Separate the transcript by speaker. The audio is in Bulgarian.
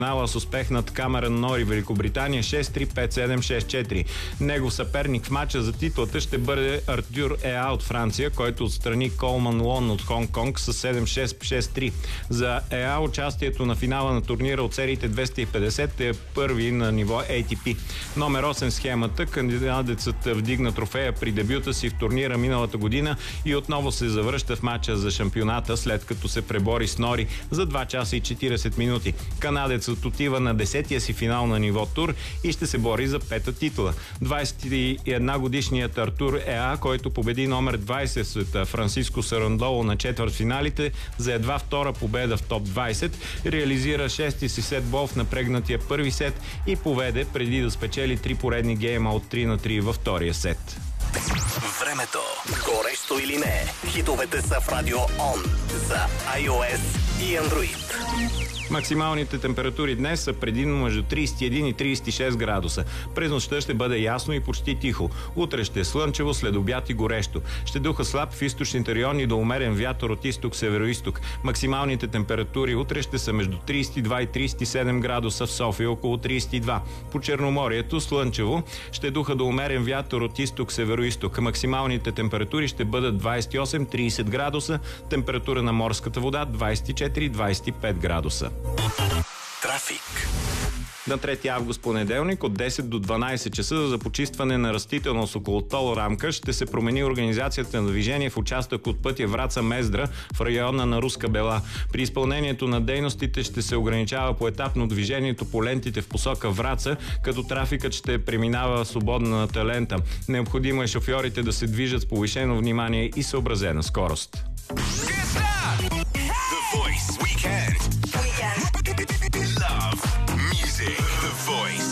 Speaker 1: финала с успех над Камерън Нори Великобритания 6-3, 5-7, 6-4. Негов съперник в матча за титлата ще бъде Артюр Еа от Франция, който отстрани Колман Лон от Хонг-Конг с 7-6, 6-3. За Еа участието на финала на турнира от сериите 250 е първи на ниво ATP. Номер 8 схемата, кандидатът вдигна трофея при дебюта си в турнира миналата година и отново се завръща в матча за шампионата, след като се пребори с Нори за 2 часа и 40 минути. Канадецът отива на 10-тия си финал на ниво тур и ще се бори за 5-та титла. 21 годишният Артур Еа, който победи номер 20 в света Франциско Сарандоло на четвъртфиналите за едва втора победа в топ 20, реализира 6-ти си сетбол в напрегнатия първи сет и поведе преди да спечели 3 поредни гейма от 3-3 във втория сет.
Speaker 2: Времето. Горещо или не? Хитовете са в Радио Он за iOS и Android.
Speaker 1: Максималните температури днес са предимно между 31 и 36 градуса. През нощта ще бъде ясно и почти тихо. Утре ще е слънчево, след обяд и горещо. Ще духа слаб в източните райони до умерен вятър от изток-североизток. Максималните температури утре ще са между 32 и 37 градуса, в София около 32. По Черноморието слънчево, ще духа до умерен вятър от изток-североизток. Максималните температури ще бъдат 28-30 градуса, температура на морската вода 24-25 градуса.
Speaker 2: Трафик.
Speaker 1: На 3 август понеделник от 10 до 12 часа за почистване на растителност около тол рамка ще се промени организацията на движение в участък от пътя Враца-Мездра в района на Руска Бела. При изпълнението на дейностите ще се ограничава поетапно движението по лентите в посока Враца, като трафикът ще преминава свободната лента. Необходимо е шофьорите да се движат с повишено внимание и съобразена скорост.
Speaker 2: The Voice Weekend. Love music. The Voice.